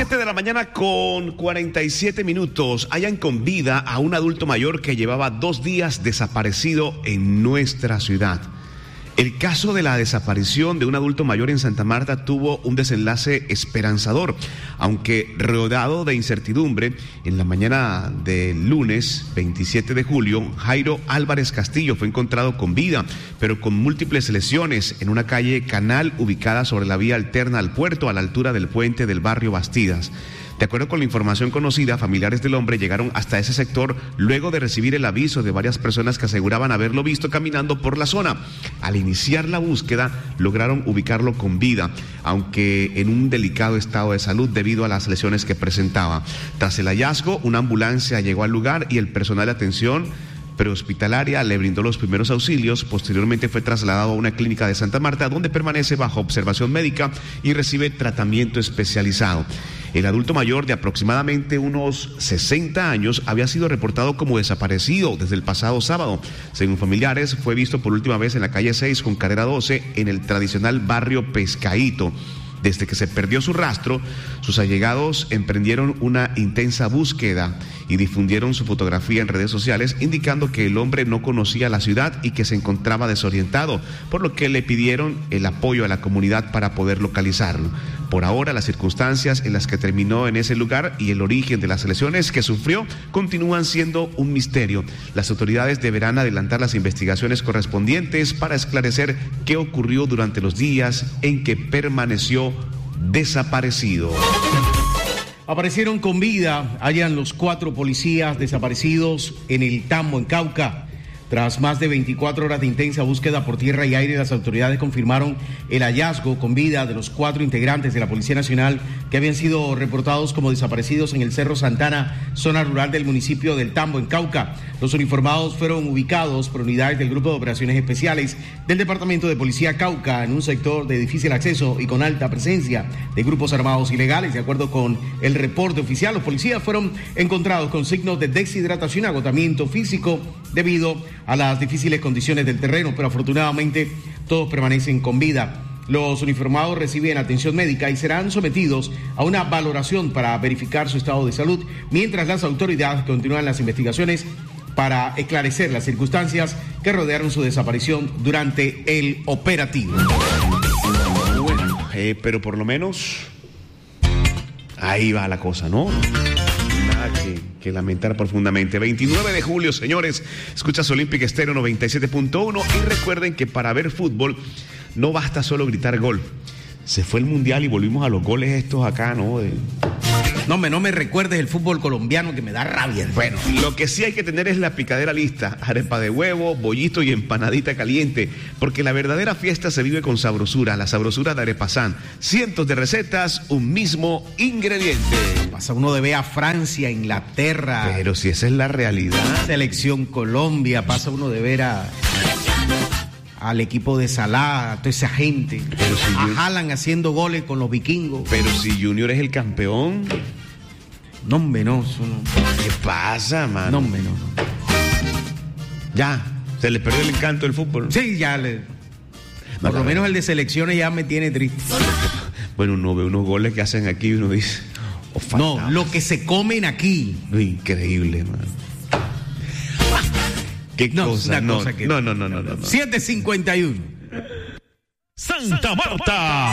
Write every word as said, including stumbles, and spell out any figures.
siete de la mañana con cuarenta y siete minutos. Hallan con vida a un adulto mayor que llevaba dos días desaparecido en nuestra ciudad. El caso de la desaparición de un adulto mayor en Santa Marta tuvo un desenlace esperanzador, aunque rodeado de incertidumbre. En la mañana del lunes veintisiete de julio, Jairo Álvarez Castillo fue encontrado con vida, pero con múltiples lesiones en una calle Canal ubicada sobre la vía alterna al puerto, a la altura del puente del barrio Bastidas. De acuerdo con la información conocida, familiares del hombre llegaron hasta ese sector luego de recibir el aviso de varias personas que aseguraban haberlo visto caminando por la zona. Al iniciar la búsqueda, lograron ubicarlo con vida, aunque en un delicado estado de salud debido a las lesiones que presentaba. Tras el hallazgo, una ambulancia llegó al lugar y el personal de atención prehospitalaria le brindó los primeros auxilios. Posteriormente fue trasladado a una clínica de Santa Marta, donde permanece bajo observación médica y recibe tratamiento especializado. El adulto mayor de aproximadamente unos sesenta años había sido reportado como desaparecido desde el pasado sábado. Según familiares, fue visto por última vez en la calle seis con carrera doce en el tradicional barrio Pescaíto. Desde que se perdió su rastro, sus allegados emprendieron una intensa búsqueda y difundieron su fotografía en redes sociales, indicando que el hombre no conocía la ciudad y que se encontraba desorientado, por lo que le pidieron el apoyo a la comunidad para poder localizarlo. Por ahora, las circunstancias en las que terminó en ese lugar y el origen de las lesiones que sufrió continúan siendo un misterio. Las autoridades deberán adelantar las investigaciones correspondientes para esclarecer qué ocurrió durante los días en que permaneció desaparecido. Aparecieron con vida, hallan los cuatro policías desaparecidos en el Tambo, en Cauca. Tras más de veinticuatro horas de intensa búsqueda por tierra y aire, las autoridades confirmaron el hallazgo con vida de los cuatro integrantes de la Policía Nacional que habían sido reportados como desaparecidos en el Cerro Santana, zona rural del municipio del Tambo, en Cauca. Los uniformados fueron ubicados por unidades del Grupo de Operaciones Especiales del Departamento de Policía Cauca en un sector de difícil acceso y con alta presencia de grupos armados ilegales. De acuerdo con el reporte oficial, los policías fueron encontrados con signos de deshidratación y agotamiento físico debido a las difíciles condiciones del terreno, pero afortunadamente todos permanecen con vida. Los uniformados reciben atención médica y serán sometidos a una valoración para verificar su estado de salud, mientras las autoridades continúan las investigaciones para esclarecer las circunstancias que rodearon su desaparición durante el operativo. Bueno, eh, pero por lo menos ahí va la cosa, ¿no? Nada que, que lamentar profundamente. veintinueve de julio, señores, escuchas Olympic Estéreo noventa y siete punto uno y recuerden que para ver fútbol no basta solo gritar gol. Se fue el mundial y volvimos a los goles estos acá, ¿no? De... No me, no me recuerdes el fútbol colombiano, que me da rabia. Bueno, lo que sí hay que tener es la picadera lista, arepa de huevo, bollito y empanadita caliente, porque la verdadera fiesta se vive con sabrosura, la sabrosura de Arepasán. Cientos de recetas, un mismo ingrediente. Pasa uno de ver a Francia, Inglaterra. Pero si esa es la realidad. Selección Colombia, pasa uno de ver a... al equipo de Salah, a toda esa gente. Pero si a Haaland haciendo goles con los vikingos. Pero si Junior es el campeón. No, hombre, no. no. ¿Qué pasa, mano? No, hombre, no, no. Ya, se le perdió el encanto del fútbol. Sí, ya le... Por no, lo no, menos no. el de selecciones ya me tiene triste. Bueno, uno ve unos goles que hacen aquí y uno dice... Oh, no, lo que se comen aquí. Increíble, mano. ¿Qué no, cosa? Una No, cosa que... no, no, no, no, no, no. siete cincuenta y uno. Santa Marta.